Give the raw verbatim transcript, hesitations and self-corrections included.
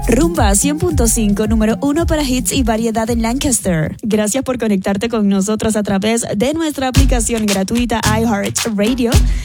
Rumba cien punto cinco, número uno para hits y variedad en Lancaster. Gracias por conectarte con nosotros a través de nuestra aplicación gratuita iHeartRadio